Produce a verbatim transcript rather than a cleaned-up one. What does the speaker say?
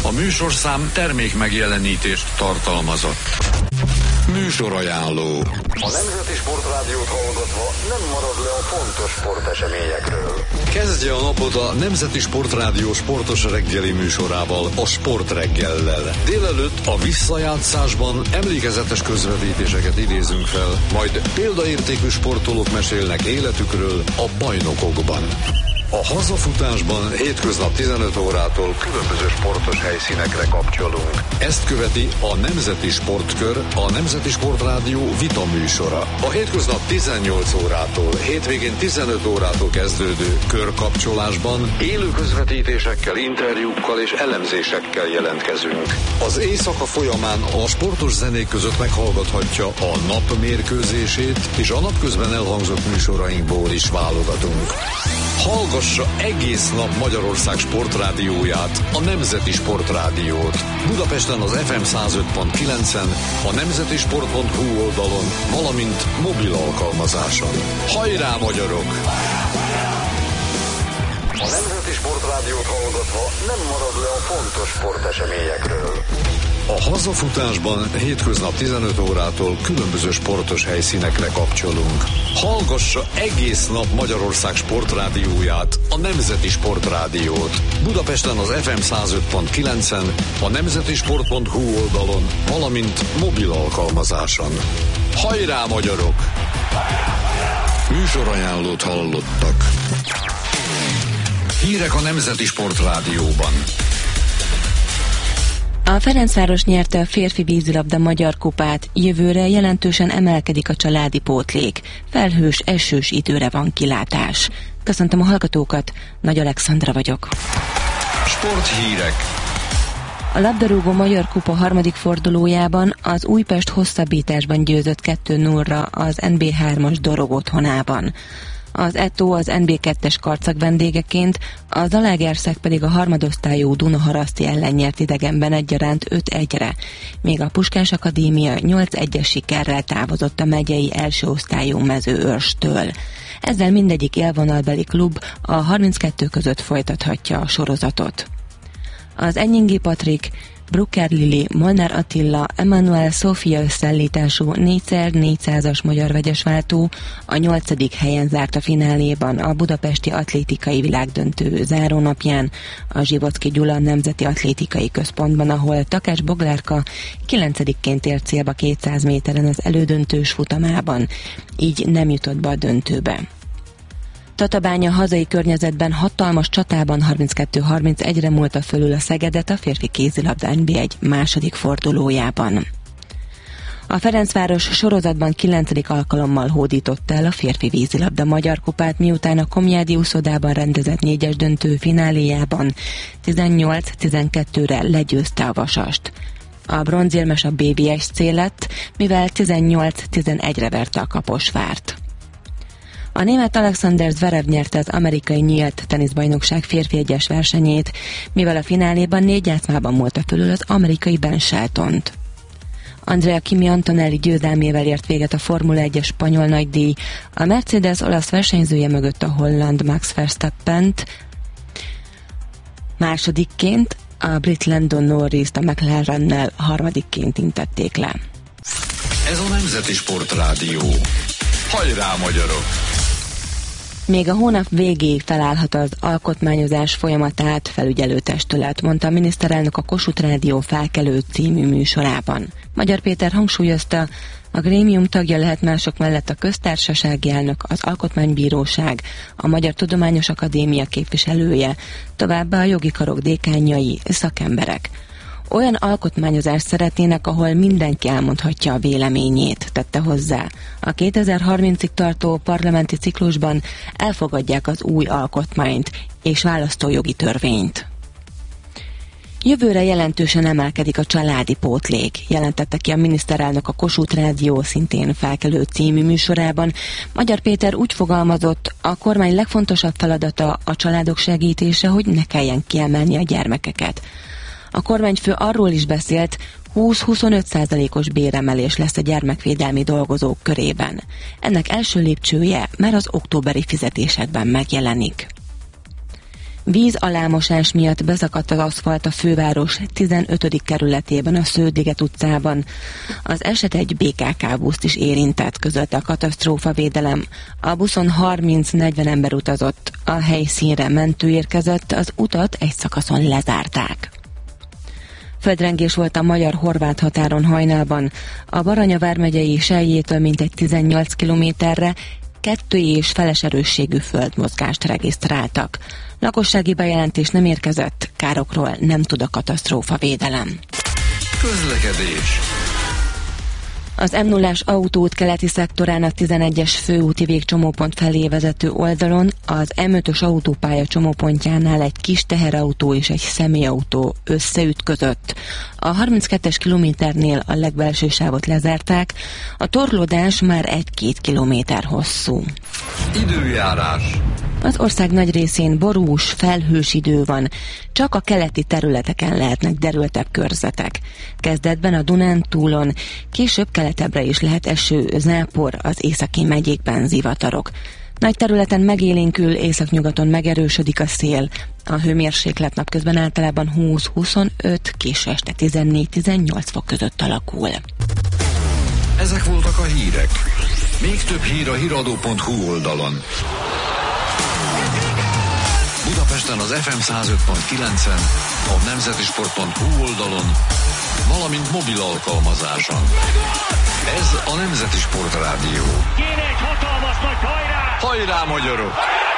A műsorszám termék megjelenítést tartalmazott. Műsorajánló. A Nemzeti Sportrádiót hallgatva nem marad le a fontos sporteseményekről. Kezdje a napot a Nemzeti Sportrádió sportos reggeli műsorával, a Sportreggellel. Délelőtt a visszajátszásban emlékezetes közvetítéseket idézünk fel, majd példaértékű sportolók mesélnek életükről a bajnokokban. A hazafutásban hétköznap tizenöt órától különböző sportos helyszínekre kapcsolunk. Ezt követi a Nemzeti Sportkör, a Nemzeti Sportrádió vita műsora. A hétköznap tizennyolc órától, hétvégén tizenöt órától kezdődő körkapcsolásban élő közvetítésekkel, interjúkkal és elemzésekkel jelentkezünk. Az éjszaka folyamán a sportos zenék között meghallgathatja a nap mérkőzését, és a napközben elhangzott műsorainkból is válogatunk. Hallgassa egész nap Magyarország sportrádióját, a Nemzeti Sportrádiót. Budapesten az ef em száz öt pont kilencen, a nemzeti sport pont hu oldalon, valamint mobil alkalmazáson. Hajrá, magyarok! A Nemzeti Sportrádiót hallgatva nem marad le a fontos sporteseményekről. A hazafutásban hétköznap tizenöt órától különböző sportos helyszínekre kapcsolunk. Hallgassa egész nap Magyarország sportrádióját, a Nemzeti Sportrádiót. Budapesten az ef em száz öt pont kilencen, a nemzeti sport pont hu oldalon, valamint mobil alkalmazáson. Hajrá, magyarok! Műsorajánlót hallottak. Hírek a Nemzeti Sportrádióban. A Ferencváros nyerte a férfi vízilabda magyar kupát, jövőre jelentősen emelkedik a családi pótlék. Felhős, esős időre van kilátás. Köszöntöm a hallgatókat, Nagy Alexandra vagyok. Sporthírek. A labdarúgó magyar kupa harmadik fordulójában az Újpest hosszabbításban győzött kettő nullra az en bé hármas Dorog otthonában. Az Eto az en bé kettes karcag vendégeként, a Zalaegerszeg pedig a harmadosztályú Dunaharaszti ellen nyert idegenben egyaránt öt egyre, míg a Puskás Akadémia nyolc egyes sikerrel távozott a megyei első osztályú Mezőörstől. Ezzel mindegyik élvonalbeli klub a harminckettő között folytathatja a sorozatot. Az Enyingi Patrik, Brucker Lili, Molnár Attila, Emmanuel Szófia összeállítású négy szer négyszázas magyar vegyesváltó a nyolcadik helyen zárt a fináléban a budapesti atlétikai világdöntő zárónapján a Zsivocki Gyula Nemzeti Atlétikai Központban, ahol Takács Boglárka kilencedikként ért célba kétszáz méteren az elődöntős futamában, így nem jutott be a döntőbe. Tatabánya hazai környezetben hatalmas csatában harminckettő harmincegyre múlta fölül a Szegedet a férfi kézilabda en bé egy második fordulójában. A Ferencváros sorozatban kilencedik alkalommal hódította el a férfi vízilabda magyar kupát, miután a Komjádi úszodában rendezett négyes döntő fináléjában tizennyolc tizenkettőre legyőzte a Vasast. A bronzérmes a bé bé es cé lett, mivel tizennyolc tizenegyre verte a Kaposvárt. A német Alexander Zverev nyerte az amerikai nyílt teniszbajnokság férfi egyes versenyét, mivel a fináléban négy játszmában múlta fölül az amerikai Ben Sheltont. Andrea Kimi Antonelli győzelmével ért véget a Formula egyes spanyol nagydíj, a Mercedes olasz versenyzője mögött a holland Max Verstappent, másodikként a brit Lando Norrist a McLarennel harmadikként intették le. Ez a Nemzeti Sportrádió. Hajrá, magyarok! Még a hónap végéig felállhat az alkotmányozás folyamatát felügyelő testület, mondta a miniszterelnök a Kossuth Rádió Felkelő című műsorában. Magyar Péter hangsúlyozta, a grémium tagja lehet mások mellett a köztársasági elnök, az Alkotmánybíróság, a Magyar Tudományos Akadémia képviselője, továbbá a jogi karok dékánjai, szakemberek. Olyan alkotmányozást szeretnének, ahol mindenki elmondhatja a véleményét, tette hozzá. A kétezer-harmincig tartó parlamenti ciklusban elfogadják az új alkotmányt és választójogi törvényt. Jövőre jelentősen emelkedik a családi pótlék, jelentette ki a miniszterelnök a Kossuth Rádió szintén Felkelő című műsorában. Magyar Péter úgy fogalmazott, a kormány legfontosabb feladata a családok segítése, hogy ne kelljen kiemelni a gyermekeket. A kormányfő arról is beszélt, húsz-huszonöt százalékos béremelés lesz a gyermekvédelmi dolgozók körében. Ennek első lépcsője már az októberi fizetésekben megjelenik. Víz alámosás miatt beszakadt az aszfalt a főváros tizenötödik kerületében, a Sződ-liget utcában. Az eset egy bé ká ká buszt is érintett, közölte a katasztrófavédelem. A buszon harminc-negyven ember utazott. A helyszínre mentő érkezett, az utat egy szakaszon lezárták. Földrengés volt a magyar-horvát határon hajnalban. A Baranya vármegyei Sellyétől mintegy tizennyolc kilométerre kettő és feles erősségű földmozgást regisztráltak. Lakossági bejelentés nem érkezett, károkról nem tud a katasztrófavédelem. Közlekedés. Az em nullás autóút keleti szektorán a tizenegyes főúti végcsomópont felé vezető oldalon az em ötös autópálya csomópontjánál egy kis teherautó és egy személyautó összeütközött. A harminckettes kilométernél a legbelső sávot lezárták, a torlódás már egy-két kilométer hosszú. Időjárás. Az ország nagy részén borús, felhős idő van, csak a keleti területeken lehetnek derültebb körzetek. Kezdetben a Dunántúlon, később keletebbre is lehet eső, zápor, az északi megyékben zivatarok. Nagy területen megélénkül, északnyugaton megerősödik a szél. A hőmérséklet napközben általában húsz-huszonöt, késő este tizennégy-tizennyolc fok között alakul. Ezek voltak a hírek. Még több hír a híradó pont hu oldalon. Budapesten az ef em száz öt pont kilencen, a nemzetisport pont hu oldalon, valamint mobil alkalmazáson. Ez a Nemzeti Sport Rádió. Kéne egy hatalmas nagy hajrá! Hajrá, magyarok!